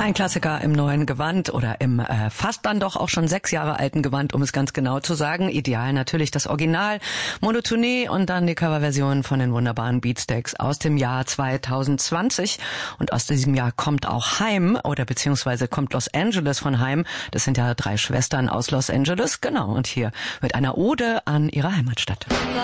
Ein Klassiker im neuen Gewand oder im fast dann doch auch schon 6 Jahre alten Gewand, um es ganz genau zu sagen. Ideal natürlich das Original, Monotonie und dann die Coverversion von den wunderbaren Beatsteaks aus dem Jahr 2020. Und aus diesem Jahr kommt auch Haim oder beziehungsweise kommt Los Angeles von Haim. Das sind ja 3 Schwestern aus Los Angeles, genau. Und hier mit einer Ode an ihre Heimatstadt.